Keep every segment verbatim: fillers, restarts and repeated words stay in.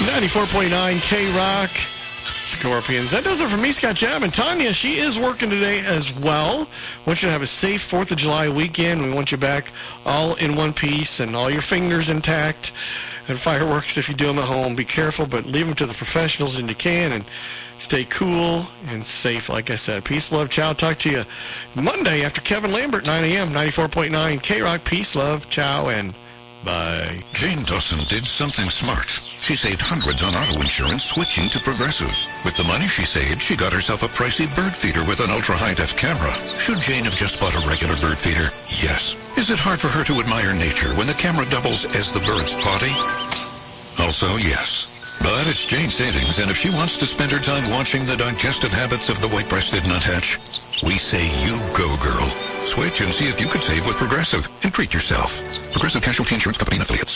ninety-four point nine K-Rock. Scorpions. That does it for me, Scott Chapman. Tanya, she is working today as well. Want you to have a safe fourth of July weekend. We want you back all in one piece and all your fingers intact. And fireworks, if you do them at home, be careful, but leave them to the professionals when you can, and stay cool and safe, like I said. Peace, love, ciao. Talk to you Monday after Kevin Lambert, nine a.m., ninety-four point nine K-Rock. Peace, love, ciao, and bye. Jane Dawson did something smart. She saved hundreds on auto insurance switching to Progressive. With the money she saved, she got herself a pricey bird feeder with an ultra-high-def camera. Should Jane have just bought a regular bird feeder? Yes. Is it hard for her to admire nature when the camera doubles as the bird's potty? Also, yes. But it's Jane's savings, and if she wants to spend her time watching the digestive habits of the white-breasted nuthatch, we say you go, girl. Switch and see if you could save with Progressive and treat yourself. Progressive Casualty Insurance Company and Affiliates.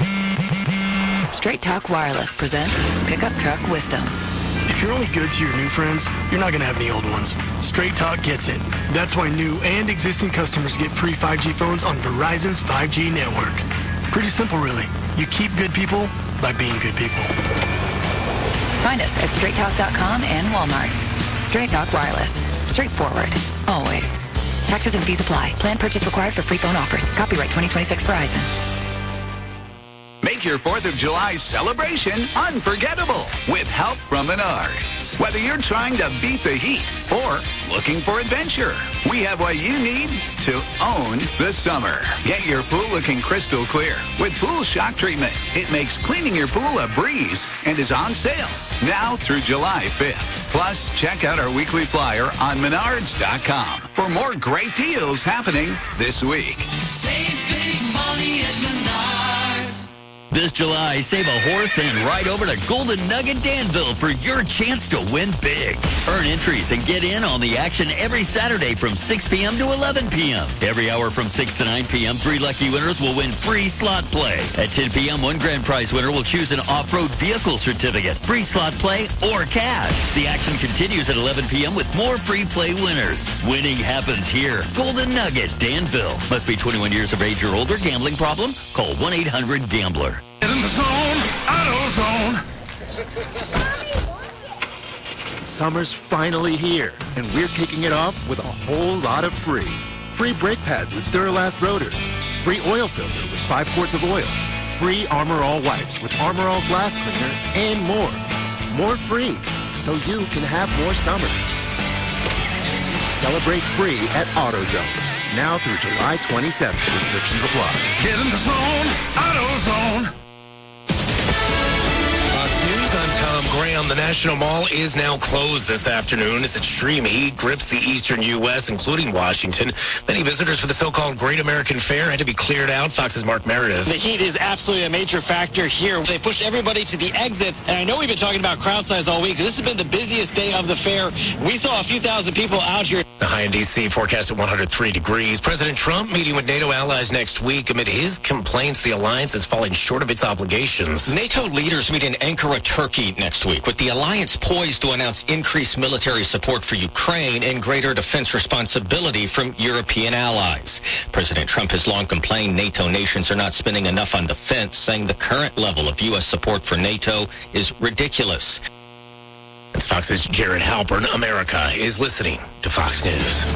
Straight Talk Wireless presents Pickup Truck Wisdom. If you're only good to your new friends, you're not going to have any old ones. Straight Talk gets it. That's why new and existing customers get free five G phones on Verizon's five G network. Pretty simple, really. You keep good people by being good people. Find us at straight talk dot com and Walmart. Straight Talk Wireless. Straightforward. Always. Taxes and fees apply. Plan purchase required for free phone offers. Copyright twenty twenty-six Verizon. Make your fourth of July celebration unforgettable with help from Menards. Whether you're trying to beat the heat or looking for adventure, we have what you need to own the summer. Get your pool looking crystal clear with Pool Shock Treatment. It makes cleaning your pool a breeze and is on sale now through July fifth. Plus, check out our weekly flyer on menards dot com for more great deals happening this week. Save big money at Menards. This July, save a horse and ride over to Golden Nugget Danville for your chance to win big. Earn entries and get in on the action every Saturday from six p.m. to eleven p.m. Every hour from six to nine p.m., three lucky winners will win free slot play. At ten p.m., one grand prize winner will choose an off-road vehicle certificate, free slot play, or cash. The action continues at eleven p.m. with more free play winners. Winning happens here. Golden Nugget Danville. Must be twenty-one years of age or older. Gambling problem? Call one eight hundred gambler. Get in the zone, AutoZone. Summer's finally here, and we're kicking it off with a whole lot of free. Free brake pads with Duralast rotors. Free oil filter with five quarts of oil. Free Armor All wipes with Armor All glass cleaner, and more. More free, so you can have more summer. Celebrate free at AutoZone. Now through July twenty-seventh. Restrictions apply. Get in the zone, AutoZone. I'm Tom Graham. The National Mall is now closed this afternoon as extreme heat grips the eastern U S, including Washington. Many visitors for the so-called Great American Fair had to be cleared out. Fox's Mark Meredith. The heat is absolutely a major factor here. They push everybody to the exits, and I know we've been talking about crowd size all week. This has been the busiest day of the fair. We saw a few thousand people out here. The high in D C forecast at one hundred three degrees. President Trump meeting with NATO allies next week amid his complaints the alliance is falling short of its obligations. NATO leaders meet in Ankara, Turkey next week, with the alliance poised to announce increased military support for Ukraine and greater defense responsibility from European allies. President Trump has long complained NATO nations are not spending enough on defense, saying the current level of U S support for NATO is ridiculous. It's Fox's Jared Halpern. America is listening to Fox News.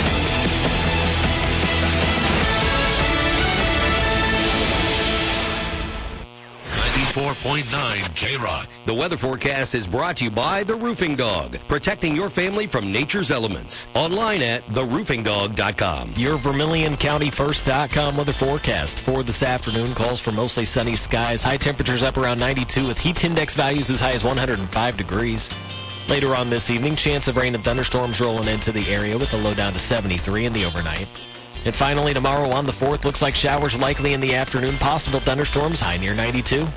ninety-four point nine K-Rock. The weather forecast is brought to you by The Roofing Dog, protecting your family from nature's elements. Online at the roofing dog dot com. Your Vermilion County First dot com weather forecast for this afternoon calls for mostly sunny skies. High temperatures up around ninety-two with heat index values as high as one hundred five degrees. Later on this evening, chance of rain and thunderstorms rolling into the area with a low down to seventy-three in the overnight. And finally, tomorrow on the fourth, looks like showers likely in the afternoon. Possible thunderstorms, high near ninety-two.